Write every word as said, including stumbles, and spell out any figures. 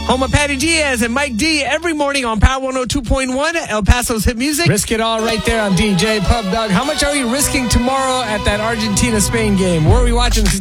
Home of Patty Diaz and Mike D every morning on Power one oh two point one, El Paso's hit music. Risk it all right there on D J Pub Dog. How much are we risking tomorrow at that Argentina-Spain game? Where are we watching?